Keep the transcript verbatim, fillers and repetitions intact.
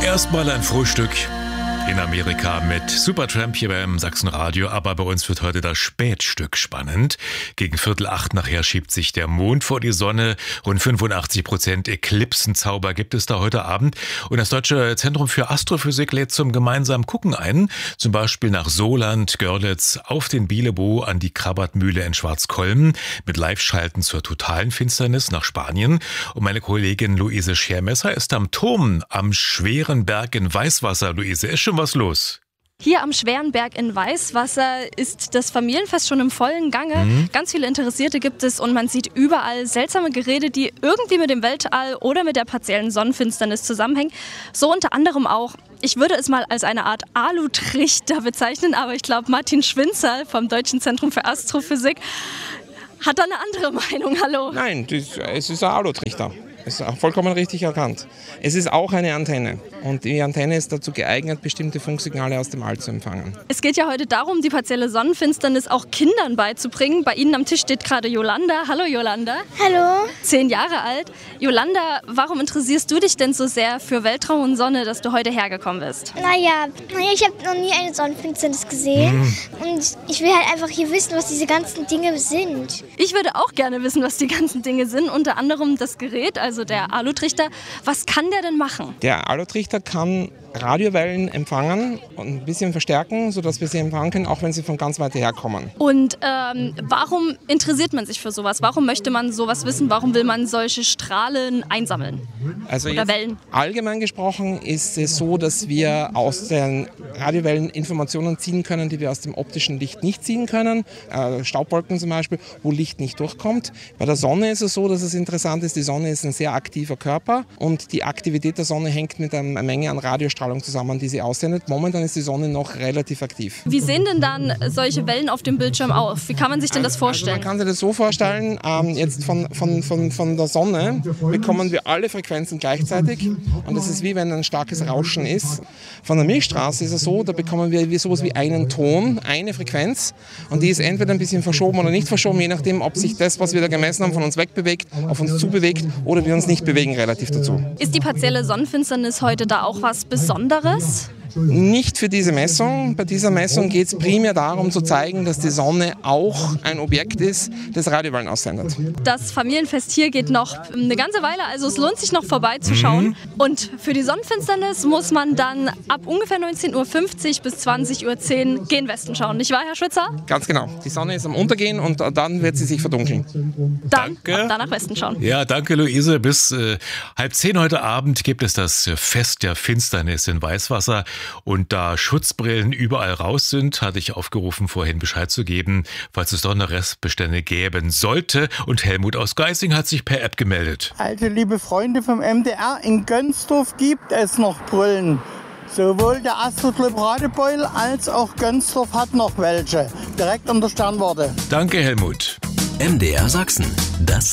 Erstmal ein Frühstück in Amerika mit Supertramp hier beim Sachsenradio, aber bei uns wird heute das Spätstück spannend. Gegen Viertel acht nachher schiebt sich der Mond vor die Sonne. Rund fünfundachtzig Prozent Eklipsenzauber gibt es da heute Abend. Und das Deutsche Zentrum für Astrophysik lädt zum gemeinsamen Gucken ein. Zum Beispiel nach Soland, Görlitz, auf den Bielebo, an die Krabbertmühle in Schwarzkolm. Mit Live-Schalten zur totalen Finsternis nach Spanien. Und meine Kollegin Luise Schermesser ist am Turm am schweren Berg in Weißwasser. Luise, ist schon was los? Hier am schweren Berg in Weißwasser ist das Familienfest schon im vollen Gange. Mhm. Ganz viele Interessierte gibt es und man sieht überall seltsame Geräte, die irgendwie mit dem Weltall oder mit der partiellen Sonnenfinsternis zusammenhängen. So unter anderem auch, ich würde es mal als eine Art Alutrichter bezeichnen, aber ich glaube Martin Schwinzerl vom Deutschen Zentrum für Astrophysik hat da eine andere Meinung. Hallo. Nein, das, es ist ein Alutrichter. Das ist vollkommen richtig erkannt. Es ist auch eine Antenne und die Antenne ist dazu geeignet, bestimmte Funksignale aus dem All zu empfangen. Es geht ja heute darum, die partielle Sonnenfinsternis auch Kindern beizubringen. Bei Ihnen am Tisch steht gerade Jolanda. Hallo Jolanda. Hallo. Zehn Jahre alt. Jolanda, warum interessierst du dich denn so sehr für Weltraum und Sonne, dass du heute hergekommen bist? Naja, ich habe noch nie eine Sonnenfinsternis gesehen mhm. und ich will halt einfach hier wissen, was diese ganzen Dinge sind. Ich würde auch gerne wissen, was die ganzen Dinge sind, unter anderem das Gerät, also Also der Alutrichter. Was kann der denn machen? Der Alutrichter kann Radiowellen empfangen und ein bisschen verstärken, sodass wir sie empfangen können, auch wenn sie von ganz weit herkommen. Und ähm, warum interessiert man sich für sowas? Warum möchte man sowas wissen? Warum will man solche Strahlen einsammeln? Also oder Wellen? Allgemein gesprochen ist es so, dass wir aus den Radiowellen Informationen ziehen können, die wir aus dem optischen Licht nicht ziehen können. Äh, Staubwolken zum Beispiel, wo Licht nicht durchkommt. Bei der Sonne ist es so, dass es interessant ist, die Sonne ist ein sehr aktiver Körper und die Aktivität der Sonne hängt mit einer Menge an Radiostrahlung zusammen, die sie aussendet. Momentan ist die Sonne noch relativ aktiv. Wie sehen denn dann solche Wellen auf dem Bildschirm aus? Wie kann man sich denn das vorstellen? Also man kann sich das so vorstellen, ähm, jetzt von, von, von, von der Sonne bekommen wir alle Frequenzen gleichzeitig und das ist wie wenn ein starkes Rauschen ist. Von der Milchstraße ist es so, da bekommen wir wie sowas wie einen Ton, eine Frequenz und die ist entweder ein bisschen verschoben oder nicht verschoben, je nachdem, ob sich das, was wir da gemessen haben, von uns wegbewegt, auf uns zubewegt oder wir uns nicht bewegen relativ dazu. Ist die partielle Sonnenfinsternis heute da auch was Besonderes? Nicht für diese Messung. Bei dieser Messung geht es primär darum zu zeigen, dass die Sonne auch ein Objekt ist, das Radiowellen aussendet. Das Familienfest hier geht noch eine ganze Weile, also es lohnt sich noch vorbeizuschauen. Mhm. Und für die Sonnenfinsternis muss man dann ab ungefähr neunzehn Uhr fünfzig bis zwanzig Uhr zehn gen Westen schauen. Nicht wahr, Herr Schwitzer? Ganz genau. Die Sonne ist am Untergehen und dann wird sie sich verdunkeln. Dann, danke. Dann nach Westen schauen. Ja, danke Luise. Bis äh, halb zehn heute Abend gibt es das Fest der Finsternis in Weißwasser. Und da Schutzbrillen überall raus sind, hatte ich aufgerufen, vorhin Bescheid zu geben, falls es doch eine Restbestände geben sollte. Und Helmut aus Geising hat sich per App gemeldet. Also liebe Freunde vom M D R, in Gönsdorf gibt es noch Brillen. Sowohl der Astroclub Radebeul als auch Gönsdorf hat noch welche. Direkt an der Sternwarte. Danke Helmut. M D R Sachsen, das